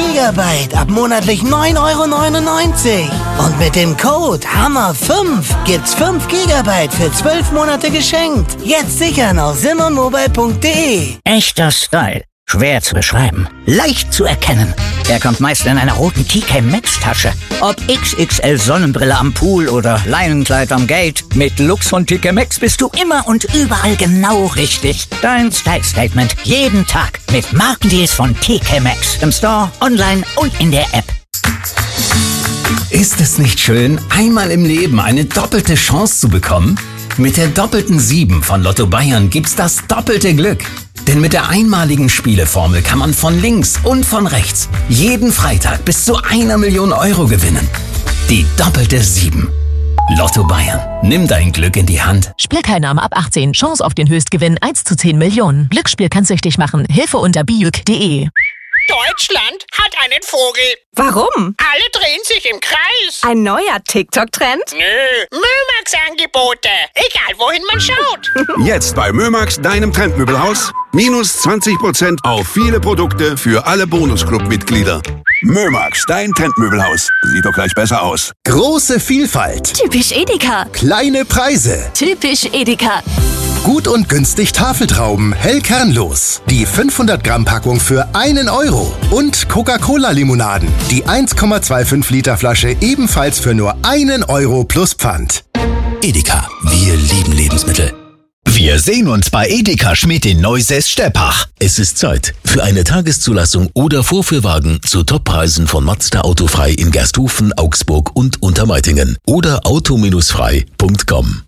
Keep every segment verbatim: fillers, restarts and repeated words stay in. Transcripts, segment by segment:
Gigabyte ab monatlich neun Euro neunundneunzig. Und mit dem Code Hammer fünf gibt's fünf Gigabyte für zwölf Monate geschenkt. Jetzt sichern auf simmermobile punkt de. Echter Style. Schwer zu beschreiben. Leicht zu erkennen. Er kommt meist in einer roten T K Maxx Tasche. Ob X X L Sonnenbrille am Pool oder Leinenkleid am Gate. Mit Lux von T K Maxx bist du immer und überall genau richtig. Dein Style Statement jeden Tag mit Markendeals von T K Maxx. Im Store, online und in der App. Ist es nicht schön, einmal im Leben eine doppelte Chance zu bekommen? Mit der doppelten sieben von Lotto Bayern gibt's das doppelte Glück. Denn mit der einmaligen Spieleformel kann man von links und von rechts jeden Freitag bis zu einer Million Euro gewinnen. Die doppelte sieben. Lotto Bayern. Nimm dein Glück in die Hand. Spielteilnahme ab achtzehn. Chance auf den Höchstgewinn eins zu zehn Millionen. Glücksspiel kann süchtig machen. Hilfe unter bijuk punkt de. Deutschland hat einen Vogel. Warum? Alle drehen sich im Kreis. Ein neuer TikTok-Trend? Nö, Mömax-Angebote. Egal, wohin man schaut. Jetzt bei Mömax, deinem Trendmöbelhaus. Minus zwanzig Prozent auf viele Produkte für alle Bonusclub-Mitglieder. Mömax, dein Trendmöbelhaus. Sieht doch gleich besser aus. Große Vielfalt. Typisch Edeka. Kleine Preise. Typisch Edeka. Gut und günstig Tafeltrauben, hell kernlos. Die fünfhundert Gramm Packung für einen Euro. Und Coca-Cola-Limonaden. Die eins Komma fünfundzwanzig Liter Flasche ebenfalls für nur einen Euro plus Pfand. Edeka, wir lieben Lebensmittel. Wir sehen uns bei Edeka Schmidt in Neusäß-Steppach. Es ist Zeit für eine Tageszulassung oder Vorführwagen zu Toppreisen von Mazda Autofrei in Gersthofen, Augsburg und Untermeitingen oder auto frei punkt com.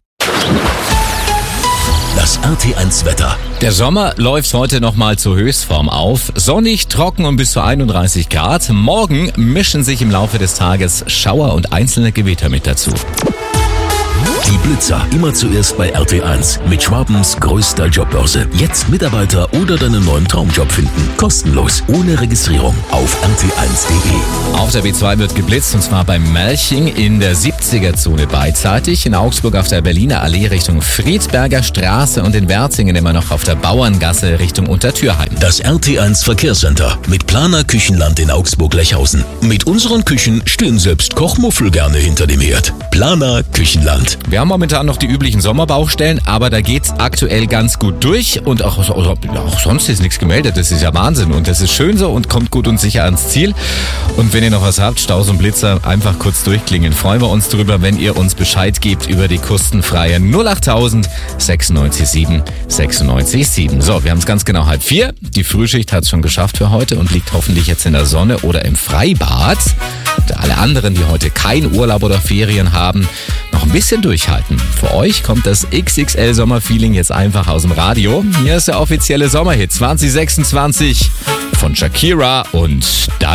Das R T eins Wetter. Der Sommer läuft heute nochmal zur Höchstform auf. Sonnig, trocken und bis zu einunddreißig Grad. Morgen mischen sich im Laufe des Tages Schauer und einzelne Gewitter mit dazu. Die Blitzer, immer zuerst bei R T eins. Mit Schwabens größter Jobbörse. Jetzt Mitarbeiter oder deinen neuen Traumjob finden. Kostenlos, ohne Registrierung. Auf r t eins punkt de. Auf der B zwei wird geblitzt und zwar beim Melching in der siebziger-Zone beidseitig. In Augsburg auf der Berliner Allee Richtung Friedberger Straße und in Werzingen immer noch auf der Bauerngasse Richtung Untertürheim. Das R T eins Verkehrscenter mit Planer Küchenland in Augsburg-Lechhausen. Mit unseren Küchen stehen selbst Kochmuffel gerne hinter dem Herd. Planer Küchenland. Wir haben momentan noch die üblichen Sommerbaustellen, aber da geht's aktuell ganz gut durch und auch, auch, auch sonst ist nichts gemeldet. Das ist ja Wahnsinn und das ist schön so und kommt gut und sicher ans Ziel. Und wenn ihr noch was habt, Staus und Blitzer, einfach kurz durchklingen. Freuen wir uns drüber, wenn ihr uns Bescheid gebt über die kostenfreie null achttausend sechsundneunzig sieben sechsundneunzig sieben. So, wir haben es ganz genau halb vier. Die Frühschicht hat es schon geschafft für heute und liegt hoffentlich jetzt in der Sonne oder im Freibad. Und alle anderen, die heute keinen Urlaub oder Ferien haben, noch ein bisschen durchhalten. Für euch kommt das X X L Sommerfeeling jetzt einfach aus dem Radio. Hier ist der offizielle Sommerhit zwanzig sechsundzwanzig von Shakira und